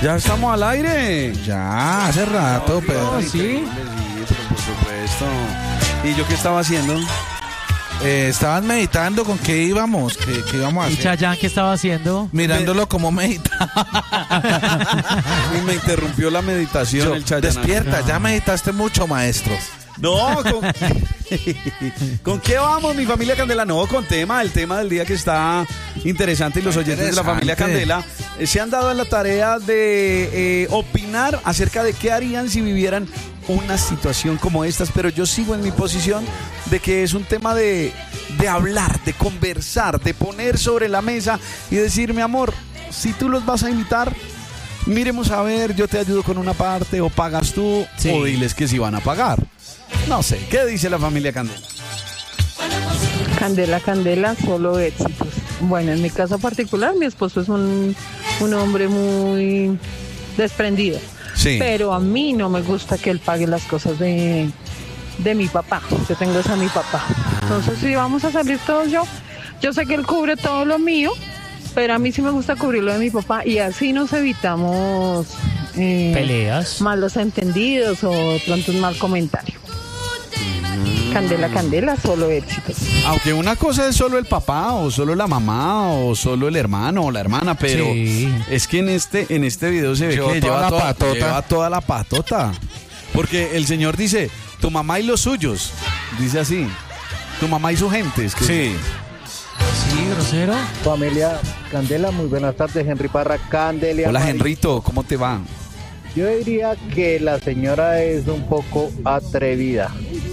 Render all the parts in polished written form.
¿Ya estamos al aire? Ya, hace rato, pero Sí, sí, pero por supuesto. ¿Y yo qué estaba haciendo? estaban meditando con qué íbamos, qué íbamos a ¿Y hacer. Chayanne qué estaba haciendo? Mirándolo como meditaba. Y me interrumpió la meditación el Chayanne. Despierta, ya meditaste mucho, maestro. No, ¿con qué vamos, mi familia Candela? No, con el tema del día que está interesante y los oyentes de la familia Candela se han dado en la tarea de opinar acerca de qué harían si vivieran una situación como estas, pero yo sigo en mi posición de que es un tema de hablar, de conversar, de poner sobre la mesa y decir, mi amor, si tú los vas a invitar, miremos a ver, yo te ayudo con una parte, o pagas tú, o diles que sí van a pagar. No sé, ¿qué dice la familia Candela? Candela, Candela, solo éxitos. Bueno, en mi caso particular, mi esposo es un hombre muy desprendido. Sí. Pero a mí no me gusta que él pague las cosas de mi papá. Yo tengo eso a mi papá. Entonces, si vamos a salir todos, yo sé que él cubre todo lo mío, pero a mí sí me gusta cubrir lo de mi papá y así nos evitamos Peleas. malos entendidos o de pronto un mal comentario. Candela, Candela, solo éxitos. Aunque una cosa es solo el papá, o solo la mamá, o solo el hermano, o la hermana, pero Sí. es que en este video se ve Llevó que toda la patota. lleva toda la patota. Porque el señor dice, tu mamá y los suyos. Dice así, tu mamá y su gente. Es que Sí. Sí, grosero. Familia Candela, muy buenas tardes, Henry Parra, Candelia. Hola, Mari. Henrito, ¿cómo te va? Yo diría que la señora es un poco atrevida.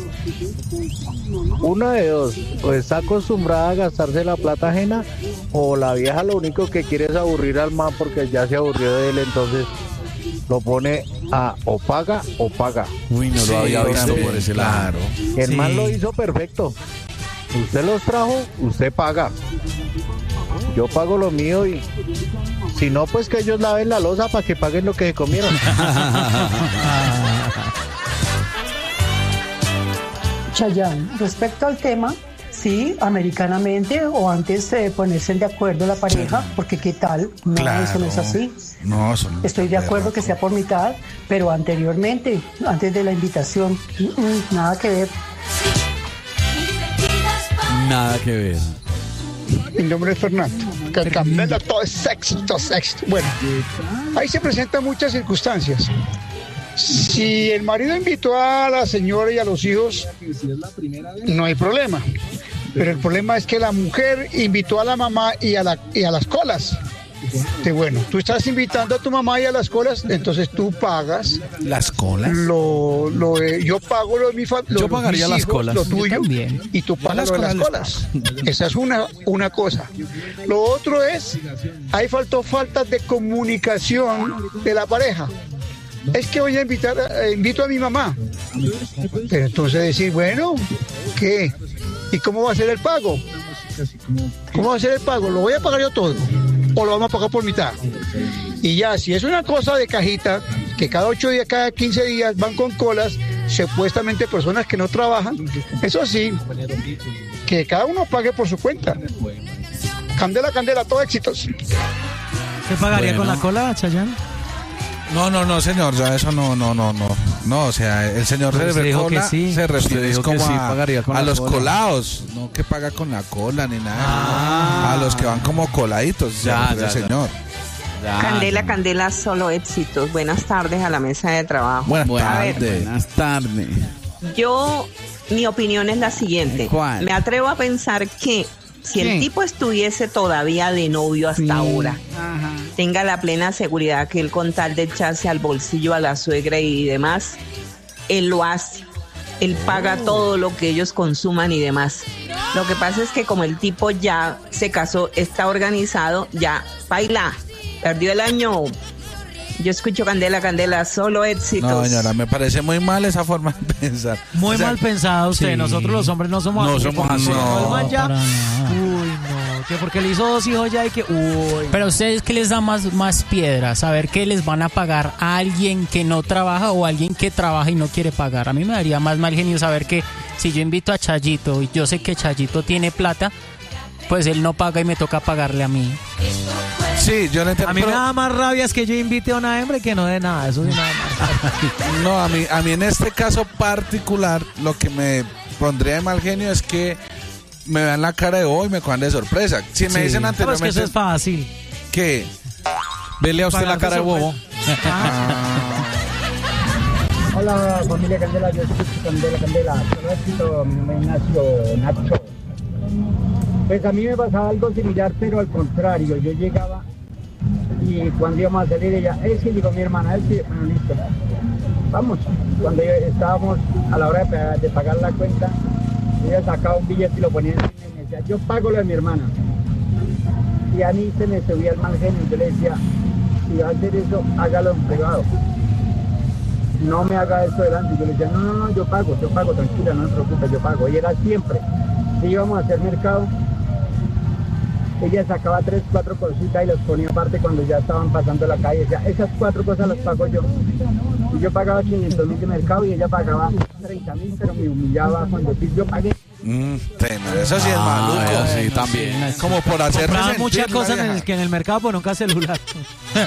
Una de dos, o está acostumbrada a gastarse la plata ajena, o la vieja lo único que quiere es aburrir al man porque ya se aburrió de él, entonces lo pone a o paga o paga. Uy, no Sí, lo había visto también, por ese lado. claro. El Sí. man lo hizo perfecto. Usted los trajo, usted paga. Yo pago lo mío y si no, pues que ellos laven la loza para que paguen lo que se comieron. Chayanne, respecto al tema, sí, americanamente o antes de ponerse de acuerdo la pareja, porque qué tal, no, Claro. eso no es así. No, son Estoy de acuerdo que sea por mitad, pero anteriormente, antes de la invitación, nada que ver. Nada que ver. Mi nombre es Fernando. Candela, todo es éxito, éxito. Bueno, ahí se presentan muchas circunstancias. Si el marido invitó a la señora y a los hijos, no hay problema. Pero el problema es que la mujer invitó a la mamá y a las colas. Bueno, tú estás invitando a tu mamá y a las colas, entonces tú pagas. las colas. Yo pago lo de mi familia. Yo pagaría las colas. Lo tuyo. Yo también. Y tú pagas Las lo de las colas colas. Esa es una cosa. Lo otro es, hay falta de comunicación de la pareja. Es que voy a invito a mi mamá. Pero entonces decir, bueno, ¿qué? ¿Y cómo va a ser el pago? ¿Cómo va a ser el pago? ¿Lo voy a pagar yo todo? ¿O lo vamos a pagar por mitad? Y ya, si es una cosa de cajita, que cada 8 días, cada 15 días van con colas, supuestamente personas que no trabajan, eso sí, que cada uno pague por su cuenta. Candela, Candela, todo éxitos. ¿Qué pagaría Bueno. con la cola, Chayanne? No, señor, ya eso no. No, o sea, el señor Pero usted dijo cola que sí. se Usted refiere dijo como que sí, a pagaría con la los cola. colados, no que paga con la cola ni nada. Ah. A los que van como coladitos, se Ya, refiere el ya. señor. Candela, Candela, solo éxitos. Buenas tardes a la mesa de trabajo. Buenas A ver, tardes. Buenas tardes. mi opinión es la siguiente. ¿Cuál? Me atrevo a pensar que si Sí. el tipo estuviese todavía de novio hasta ahora, tenga la plena seguridad que él, con tal de echarse al bolsillo a la suegra y demás, él lo hace. Él paga todo lo que ellos consuman y demás. Lo que pasa es que como el tipo ya se casó, está organizado, ya baila, perdió el año. Yo escucho Candela, Candela, solo éxitos. No, señora, me parece muy mal esa forma de pensar. Muy O sea, mal pensado usted. sí. Nosotros los hombres no somos No así. somos Porque así. no, el No, man ya- para nada. Uy, no. Que porque le hizo 2 hijos ya hay que... Uy. Pero a ustedes, ¿qué les da más piedra? Saber que les van a pagar a alguien que no trabaja o a alguien que trabaja y no quiere pagar. A mí me daría más mal genio saber que si yo invito a Chayito y yo sé que Chayito tiene plata, pues él no paga y me toca pagarle a mí. Sí, Sí, yo lo entiendo. A mí me pero- da más rabia es que yo invite a una hembra y que no dé nada. Eso sí me da más. No, a mí en este caso particular, lo que me pondría de mal genio es que me vean la cara de bobo y me cojan de sorpresa. Si me Sí. dicen No, es que anteriormente eso es fácil. que... Vele a usted la Pagar cara de de bobo. Hola familia Candela, yo soy Candela. Solo mi nombre es Ignacio Nacho. Pues a mí me pasaba algo similar, pero al contrario. Yo llegaba y cuando íbamos a salir ella, sí, digo mi hermana, sí, bueno, listo. Vamos. Cuando estábamos a la hora de pagar la cuenta, ella sacaba un billete y lo ponía encima y me decía, yo pago lo de mi hermana. Y a mí se me subía el mal genio y yo le decía, si va a hacer eso, hágalo en privado. No me haga eso delante. Yo le decía, no, yo pago, tranquila, no me preocupes, yo pago. Y era siempre. Si íbamos a hacer mercado, ella sacaba 3, 4 cositas y las ponía aparte cuando ya estaban pasando la calle. Decía, esas 4 cosas las pago yo. Y yo pagaba 500.000 de mercado y ella pagaba 30.000, pero me humillaba cuando sí yo pagué. Eso sí es maluco. Sí, también. Como por hacerme Compraba sentir muchas la cosas vieja. que en el mercado, pero nunca celular.